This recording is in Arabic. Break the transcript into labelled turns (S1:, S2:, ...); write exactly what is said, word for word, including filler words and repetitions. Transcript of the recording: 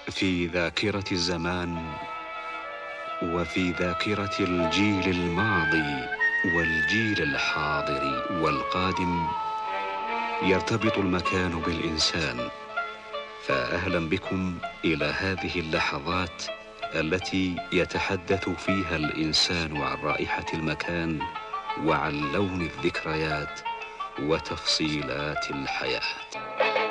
S1: في ذاكرة الزمان وفي ذاكرة الجيل الماضي والجيل الحاضر والقادم يرتبط المكان بالإنسان. فأهلا بكم إلى هذه اللحظات التي يتحدث فيها الإنسان عن رائحة المكان وعن لون الذكريات وتفصيلات الحياة.